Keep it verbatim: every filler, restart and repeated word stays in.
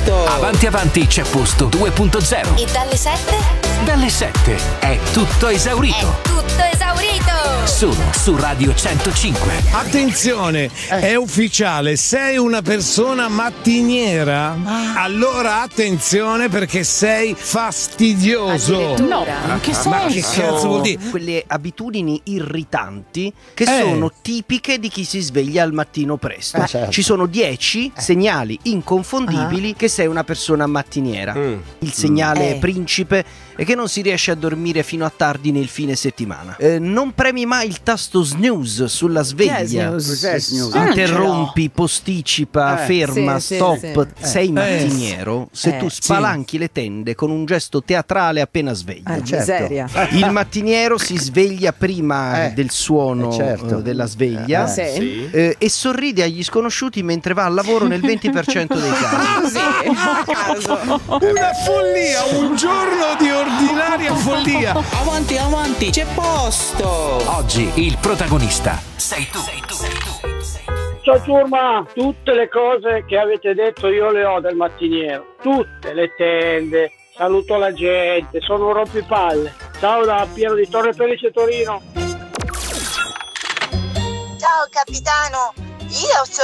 posto. Avanti avanti c'è posto due punto zero. E dalle sette? Dalle sette è tutto esaurito. È tutto esaurito. Solo su Radio centocinque. Attenzione, è ufficiale, sei una persona mattiniera? Allora attenzione perché sei fastidioso. No, in che senso? Ma che cazzo vuol dire? Quelle abitudini irritanti che Eh. sono tipiche di chi si sveglia al mattino presto. Eh, certo. Ci sono dieci segnali inconfondibili che sei una persona mattiniera. Mm. Il segnale Eh. principe è che non si riesce a dormire fino a tardi nel fine settimana. Eh, non premi mai il tasto snooze sulla sveglia. Cos'è snooze? Interrompi, posticipa, Eh. ferma, Sì, sì, stop. sì. Sei mattiniero se Eh. tu spalanchi le tende con un gesto teatrale appena sveglio. Ah, certo. miseria. Il mattiniero si sveglia prima Eh, del suono eh, certo. eh, della sveglia Eh, Sì. Sì. eh, e sorride agli sconosciuti mentre va al lavoro nel venti per cento dei casi. Una follia, un giorno di ordinaria follia. Avanti, avanti, c'è posto. Oggi il protagonista sei tu. Sei tu. Ciao ciurma, tutte le cose che avete detto io le ho del mattiniero, tutte le tende, saluto la gente, sono un rompipalle. Ciao da Piero di Torre Pellice Torino. Ciao capitano, io sono